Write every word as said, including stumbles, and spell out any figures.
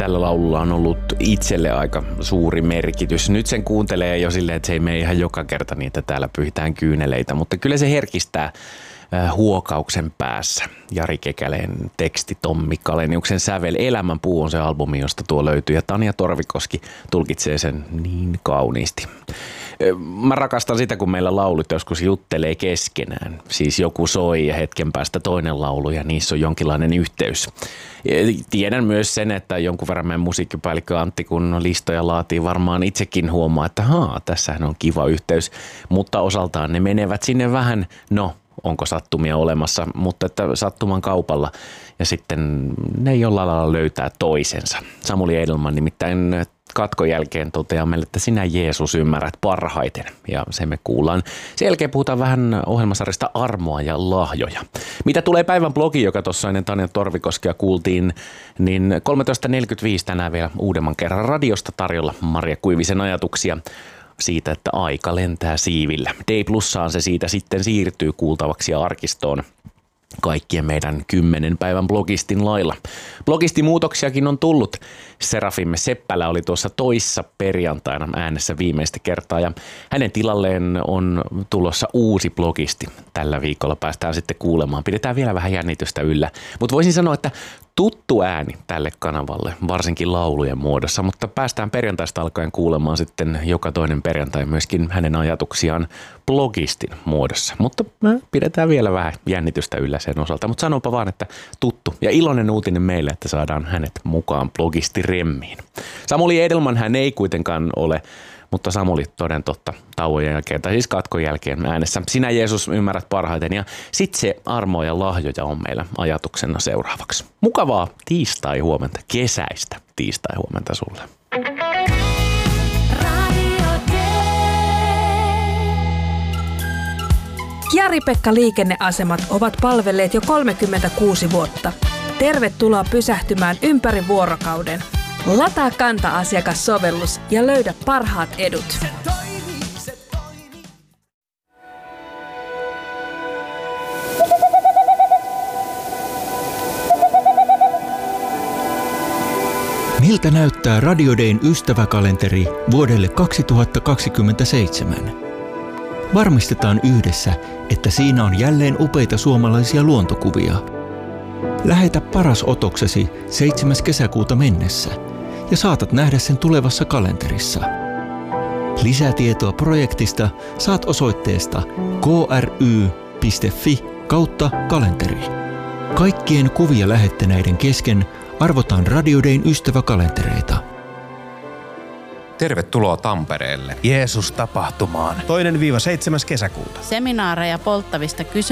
tällä laululla on ollut itselle aika suuri merkitys. Nyt sen kuuntelee jo silleen, että se ei mene ihan joka kerta niin, että täällä pyyhitään kyyneleitä, mutta kyllä se herkistää huokauksen päässä. Jari Kekäleen teksti, Tommi Kaleniuksen sävel. Elämän puu on se albumi, josta tuo löytyy, ja Tanja Torvikoski tulkitsee sen niin kauniisti. Mä rakastan sitä, kun meillä laulut joskus juttelee keskenään. Siis joku soi ja hetken päästä toinen laulu ja niissä on jonkinlainen yhteys. Tiedän myös sen, että jonkun verran meidän musiikkipäällikkö Antti, kun listoja laatii, varmaan itsekin huomaa, että haa, tässähän on kiva yhteys. Mutta osaltaan ne menevät sinne vähän, no onko sattumia olemassa, mutta että sattuman kaupalla. Ja sitten ne jollain lailla löytää toisensa. Samuli Edelman nimittäin katkon jälkeen toteaa meille, että sinä Jeesus ymmärrät parhaiten, ja se me kuullaan. Sen jälkeen puhutaan vähän ohjelmasarjasta Armoa ja lahjoja. Mitä tulee päivän blogiin, joka tuossa ennen Tanja Torvikoskea kuultiin, niin kolmetoista neljäkymmentäviisi tänään vielä uudemman kerran radiosta tarjolla Marja Kuivisen ajatuksia siitä, että aika lentää siivillä. D Plussaan se siitä sitten siirtyy kuultavaksi arkistoon kaikkien meidän kymmenen päivän blogistin lailla. Blogistimuutoksiakin on tullut. Serafimme Seppälä oli tuossa toissa perjantaina äänessä viimeistä kertaa ja hänen tilalleen on tulossa uusi blogisti. Tällä viikolla päästään sitten kuulemaan. Pidetään vielä vähän jännitystä yllä. Mutta voisin sanoa, että tuttu ääni tälle kanavalle, varsinkin laulujen muodossa, mutta päästään perjantaista alkaen kuulemaan sitten joka toinen perjantai myöskin hänen ajatuksiaan blogistin muodossa. Mutta pidetään vielä vähän jännitystä yllä sen osalta, mutta sanopa vaan, että tuttu ja iloinen uutinen meille, että saadaan hänet mukaan blogistiremmiin. Samuli Edelman hän ei kuitenkaan ole, mutta Samuli toden totta tauon jälkeen, tai siis katkon jälkeen äänessä. Sinä Jeesus ymmärrät parhaiten, ja sitten se armoa ja lahjoja on meillä ajatuksena seuraavaksi. Mukavaa tiistai huomenta, kesäistä tiistai huomenta sulle. Kjari-Pekka liikenneasemat ovat palvelleet jo kolmekymmentäkuusi vuotta. Tervetuloa pysähtymään ympäri vuorokauden. Lataa Kanta-asiakassovellus ja löydä parhaat edut. Miltä näyttää Radio Dayn ystäväkalenteri vuodelle kaksituhattakaksikymmentäseitsemän? Varmistetaan yhdessä, että siinä on jälleen upeita suomalaisia luontokuvia. Lähetä paras otoksesi seitsemäs kesäkuuta mennessä ja saatat nähdä sen tulevassa kalenterissa. Lisää tietoa projektista saat osoitteesta kry.fi kautta kalenteri. Kaikkien kuvia lähettäneiden kesken arvotaan Radio Dayn ystäväkalentereita. Tervetuloa Tampereelle. Jeesus-tapahtumaan. Toinen viiva seitsemäs kesäkuuta. Seminaareja polttavista kysymyksistä.